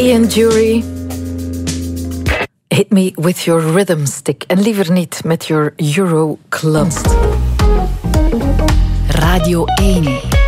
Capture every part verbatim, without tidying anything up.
Ian Dury. Hit me with your rhythm stick. En liever niet met your Euroclub. Radio één.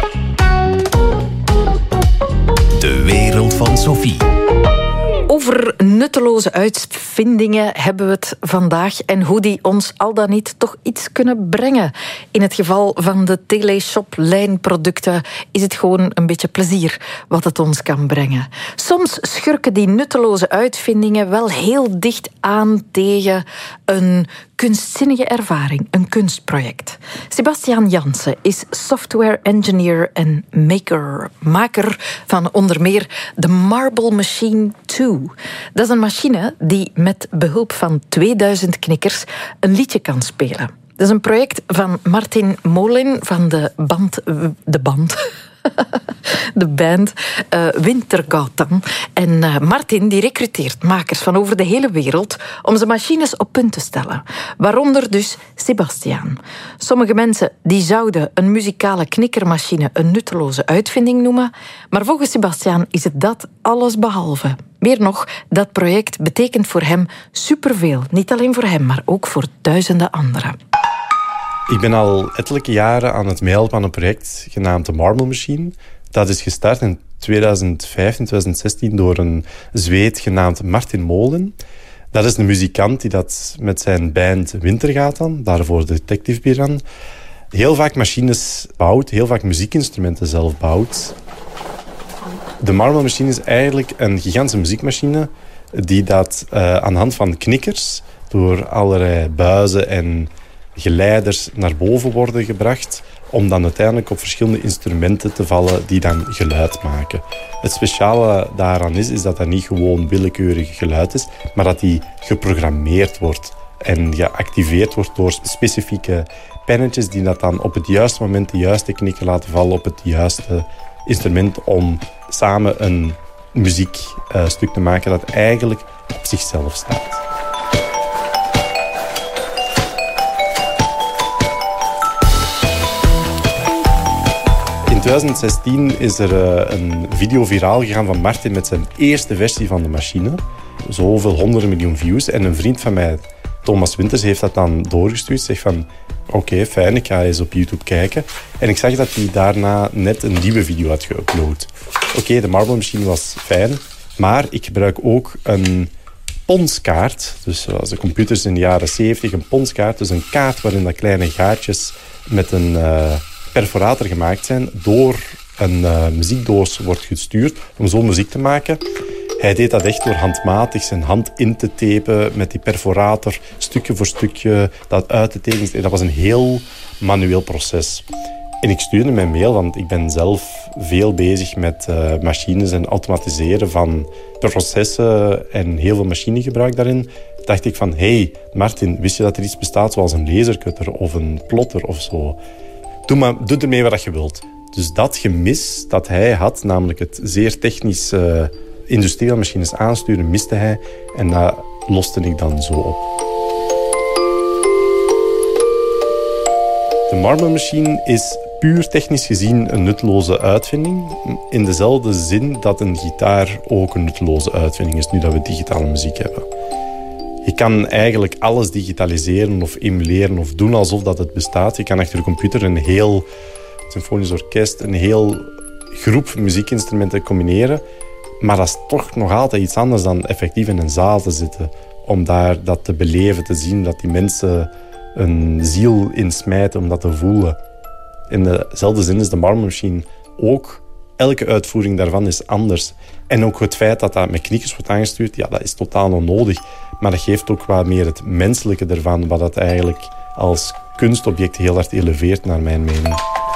De wereld van Sophie. Over nutteloze uitvindingen hebben we het vandaag en hoe die ons al dan niet toch iets kunnen brengen. In het geval van de Teleshop-lijnproducten is het gewoon een beetje plezier wat het ons kan brengen. Soms schurken die nutteloze uitvindingen wel heel dicht aan tegen een kunstzinnige ervaring, een kunstproject. Sebastiaan Jansen is software engineer en maker. Maker van onder meer de Marble Machine twee. Dat is een machine die met behulp van tweeduizend knikkers een liedje kan spelen. Dat is een project van Martin Molin van de band... De band... de band uh, Wintergatan. En uh, Martin die recruteert makers van over de hele wereld om zijn machines op punt te stellen. Waaronder dus Sebastiaan. Sommige mensen die zouden een muzikale knikkermachine een nutteloze uitvinding noemen, maar volgens Sebastiaan is het dat alles behalve. Meer nog, dat project betekent voor hem superveel. Niet alleen voor hem, maar ook voor duizenden anderen. Ik ben al ettelijke jaren aan het meehelpen aan een project genaamd de Marble Machine. Dat is gestart in tweeduizend vijftien, tweeduizend zestien door een Zweed genaamd Martin Molin. Dat is een muzikant die dat met zijn band Wintergatan, daarvoor Detective Piran, heel vaak machines bouwt, heel vaak muziekinstrumenten zelf bouwt. De Marble Machine is eigenlijk een gigantische muziekmachine die dat uh, aan de hand van knikkers door allerlei buizen en geleiders naar boven worden gebracht om dan uiteindelijk op verschillende instrumenten te vallen die dan geluid maken. Het speciale daaraan is, is dat dat niet gewoon willekeurig geluid is, maar dat die geprogrammeerd wordt en geactiveerd wordt door specifieke pennetjes die dat dan op het juiste moment de juiste knikker laten vallen op het juiste instrument om samen een muziekstuk te maken dat eigenlijk op zichzelf staat. In tweeduizend zestien is er een video viraal gegaan van Martin met zijn eerste versie van de machine. Zoveel honderden miljoen views. En een vriend van mij, Thomas Winters, heeft dat dan doorgestuurd. Zegt van, oké, okay, fijn, ik ga eens op YouTube kijken. En ik zag dat hij daarna net een nieuwe video had geüpload. Oké, okay, de Marble Machine was fijn. Maar ik gebruik ook een ponskaart. Dus zoals de computers in de jaren zeventig, een ponskaart. Dus een kaart waarin dat kleine gaatjes met een Uh, perforator gemaakt zijn, door een uh, muziekdoos wordt gestuurd om zo muziek te maken. Hij deed dat echt door handmatig zijn hand in te tapen met die perforator, stukje voor stukje, dat uit te tekenen. Dat was een heel manueel proces. En ik stuurde mijn mail, want ik ben zelf veel bezig met uh, machines en automatiseren van processen en heel veel machinegebruik daarin. Dacht ik van, hey Martin, wist je dat er iets bestaat zoals een lasercutter of een plotter of zo? Doe, maar, doe ermee wat je wilt. Dus dat gemis dat hij had, namelijk het zeer technisch uh, industriële machines aansturen, miste hij. En dat loste ik dan zo op. De Marble Machine is puur technisch gezien een nutteloze uitvinding. In dezelfde zin dat een gitaar ook een nutteloze uitvinding is, nu dat we digitale muziek hebben. Je kan eigenlijk alles digitaliseren of emuleren of doen alsof dat het bestaat. Je kan achter de computer een heel symfonisch orkest, een heel groep muziekinstrumenten combineren. Maar dat is toch nog altijd iets anders dan effectief in een zaal te zitten. Om daar dat te beleven, te zien, dat die mensen een ziel insmijten om dat te voelen. In dezelfde zin is de Marble Machine ook. Elke uitvoering daarvan is anders. En ook het feit dat dat met knikkers wordt aangestuurd, ja, dat is totaal onnodig. Maar dat geeft ook wat meer het menselijke ervan, wat dat eigenlijk als kunstobject heel hard eleveert, naar mijn mening.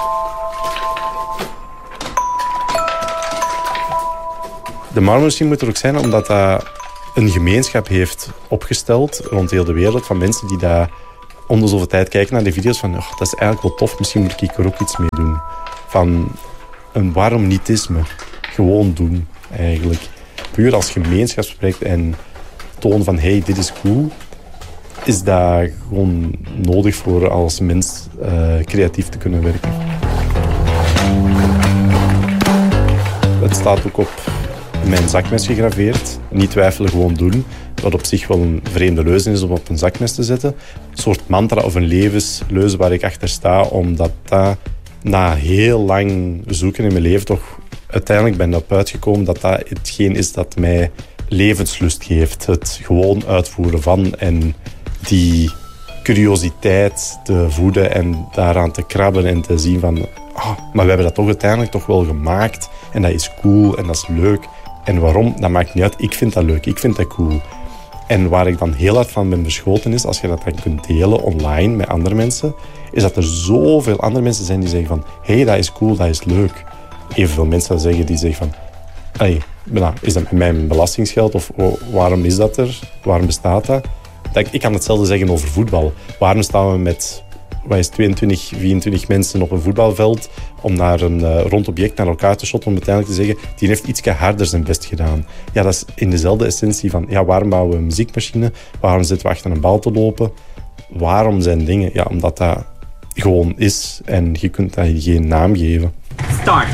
De Marble Machine moet er ook zijn omdat dat een gemeenschap heeft opgesteld rond heel de wereld van mensen die daar om de zoveel tijd kijken naar de video's van, oh, dat is eigenlijk wel tof, misschien moet ik er ook iets mee doen. Van een waarom nietisme. Gewoon doen, eigenlijk. Puur als gemeenschapsproject en toon van, hey, dit is cool, is dat gewoon nodig voor als mens uh, creatief te kunnen werken. Het staat ook op mijn zakmes gegraveerd. Niet twijfelen, gewoon doen. Wat op zich wel een vreemde leuze is om op een zakmes te zetten. Een soort mantra of een levensleuze waar ik achter sta. Omdat dat na heel lang zoeken in mijn leven toch uiteindelijk ben op uitgekomen dat dat hetgeen is dat mij levenslust geeft. Het gewoon uitvoeren van en die curiositeit te voeden en daaraan te krabben en te zien van oh, maar we hebben dat toch uiteindelijk toch wel gemaakt en dat is cool en dat is leuk. En waarom? Dat maakt niet uit. Ik vind dat leuk. Ik vind dat cool. En waar ik dan heel hard van ben verschoten is, als je dat dan kunt delen online met andere mensen, is dat er zoveel andere mensen zijn die zeggen van hé, hey, dat is cool, dat is leuk. Evenveel mensen zeggen die zeggen van hey, is dat met mijn belastingsgeld of oh, waarom is dat er? Waarom bestaat dat? Ik kan hetzelfde zeggen over voetbal. Waarom staan we met wat is tweeëntwintig, vierentwintig mensen op een voetbalveld om naar een uh, rond object naar elkaar te shotten om uiteindelijk te zeggen die heeft iets harder zijn best gedaan. Ja, dat is in dezelfde essentie van ja, waarom bouwen we een muziekmachine? Waarom zitten we achter een bal te lopen? Waarom zijn dingen? Ja, omdat dat gewoon is en je kunt dat geen naam geven. Start.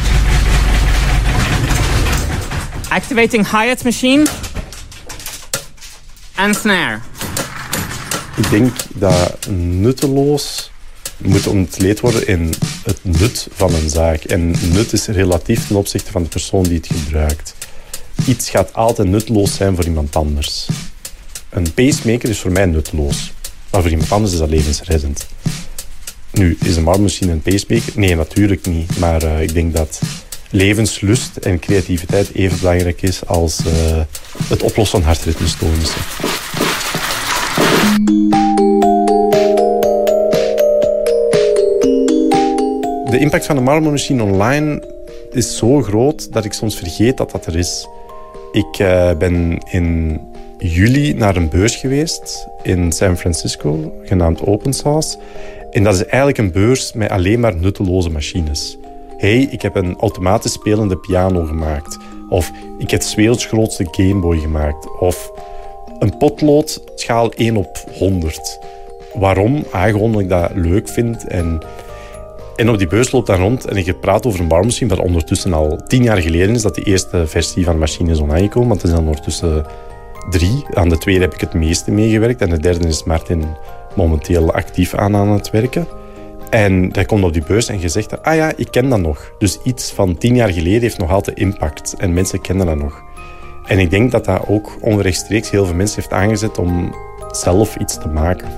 Activating hi-hat machine. En snare. Ik denk dat nutteloos moet ontleed worden in het nut van een zaak. En nut is relatief ten opzichte van de persoon die het gebruikt. Iets gaat altijd nutteloos zijn voor iemand anders. Een pacemaker is voor mij nutteloos. Maar voor iemand anders is dat levensreddend. Nu, is een marmormachine een pacemaker? Nee, natuurlijk niet. Maar uh, ik denk dat levenslust en creativiteit even belangrijk is als uh, het oplossen van hartritmestoornissen. De impact van de marmormachine online is zo groot dat ik soms vergeet dat dat er is. Ik uh, ben in juli naar een beurs geweest in San Francisco, genaamd Open Source. En dat is eigenlijk een beurs met alleen maar nutteloze machines. Hey, ik heb een automatisch spelende piano gemaakt. Of ik heb de werelds grootste Gameboy gemaakt. Of een potlood schaal één op honderd. Waarom? Ah, gewoon omdat ik dat leuk vind. En, en op die beurs loopt dan rond en ik praat over een marmormachine dat ondertussen al tien jaar geleden is dat die eerste versie van de machine is online gekomen. Want er zijn ondertussen drie. Aan de tweede heb ik het meeste meegewerkt. En de derde is Martin momenteel actief aan aan het werken. En hij komt op die beurs en je zegt, ah ja, ik ken dat nog. Dus iets van tien jaar geleden heeft nog altijd impact. En mensen kennen dat nog. En ik denk dat dat ook onrechtstreeks heel veel mensen heeft aangezet om zelf iets te maken.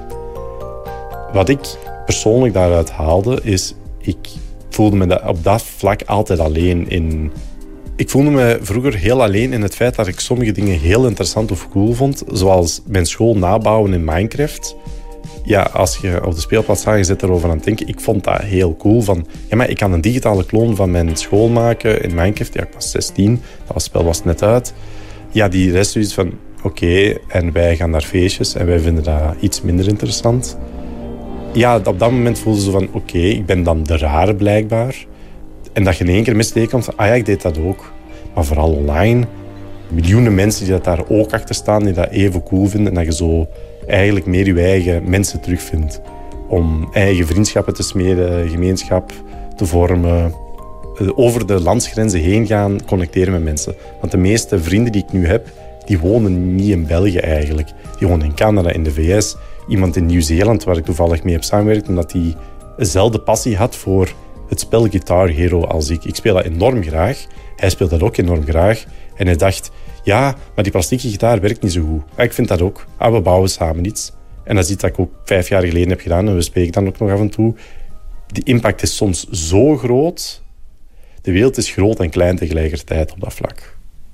Wat ik persoonlijk daaruit haalde, is ik voelde me op dat vlak altijd alleen in. Ik voelde me vroeger heel alleen in het feit dat ik sommige dingen heel interessant of cool vond. Zoals mijn school nabouwen in Minecraft. Ja, als je op de speelplaats staat, je zit erover aan het denken. Ik vond dat heel cool. Van, ja, maar ik kan een digitale kloon van mijn school maken in Minecraft. Ja, ik was zestien. Dat spel was net uit. Ja, die rest is van, oké, okay, en wij gaan naar feestjes en wij vinden dat iets minder interessant. Ja, op dat moment voelde ze van, oké, okay, ik ben dan de rare blijkbaar. En dat je in één keer misteekent van, ah ja, ik deed dat ook. Maar vooral online, miljoenen mensen die dat daar ook achter staan, die dat even cool vinden. En dat je zo eigenlijk meer je eigen mensen terugvindt. Om eigen vriendschappen te smeden, gemeenschap te vormen. Over de landsgrenzen heen gaan, connecteren met mensen. Want de meeste vrienden die ik nu heb, die wonen niet in België eigenlijk. Die wonen in Canada, in de V S. Iemand in Nieuw-Zeeland, waar ik toevallig mee heb samengewerkt, omdat hij dezelfde passie had voor het spel Guitar Hero als ik. Ik speel dat enorm graag. Hij speelt dat ook enorm graag. En hij dacht, ja, maar die plastieke gitaar werkt niet zo goed. Ja, ik vind dat ook. Ah, we bouwen samen iets. En dat is iets dat ik ook vijf jaar geleden heb gedaan. En we spreken dan ook nog af en toe. Die impact is soms zo groot. De wereld is groot en klein tegelijkertijd op dat vlak.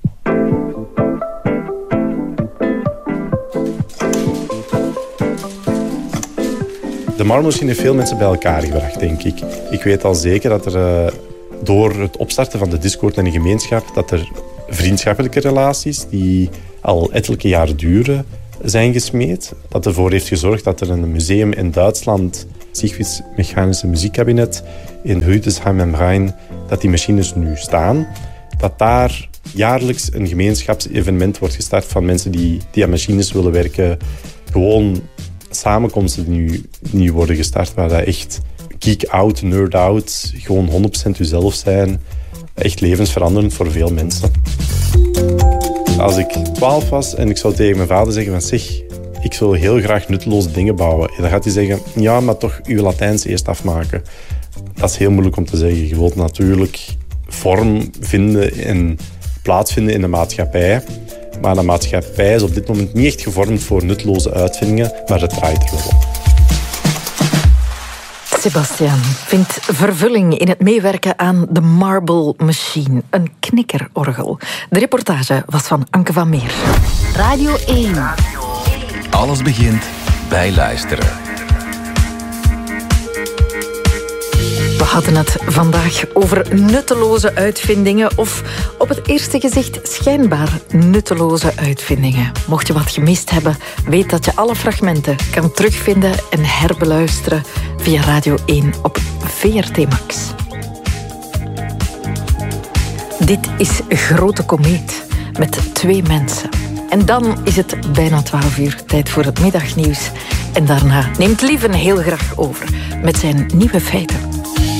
De marmormachine heeft veel mensen bij elkaar gebracht, denk ik. Ik weet al zeker dat er uh, door het opstarten van de Discord en de gemeenschap, dat er vriendschappelijke relaties die al ettelijke jaren duren, zijn gesmeed. Dat ervoor heeft gezorgd dat er een museum in Duitsland, Siegfrieds Mechanische Muziekkabinet in Hildesheim en Rhein, dat die machines nu staan. Dat daar jaarlijks een gemeenschapsevenement wordt gestart van mensen die, die aan machines willen werken. Gewoon samenkomsten die nu, die nu worden gestart, waar dat echt geek out, nerd out, gewoon honderd procent jezelf zijn. echt levensveranderend voor veel mensen. Als ik twaalf was en ik zou tegen mijn vader zeggen van zeg, ik wil heel graag nutteloze dingen bouwen. Dan gaat hij zeggen, ja, maar toch je Latijns eerst afmaken. Dat is heel moeilijk om te zeggen. Je wilt natuurlijk vorm vinden en plaatsvinden in de maatschappij. Maar de maatschappij is op dit moment niet echt gevormd voor nutteloze uitvindingen, maar het draait er wel op. Sebastiaan vindt vervulling in het meewerken aan de Marble Machine, een knikkerorgel. De reportage was van Anke van Meer. Radio één. Alles begint bij luisteren. We hadden het vandaag over nutteloze uitvindingen of op het eerste gezicht schijnbaar nutteloze uitvindingen. Mocht je wat gemist hebben, weet dat je alle fragmenten kan terugvinden en herbeluisteren via Radio één op V R T Max. Dit is Grote Komeet met twee mensen. En dan is het bijna twaalf uur, tijd voor het middagnieuws. En daarna neemt Lieven heel graag over met zijn nieuwe feiten.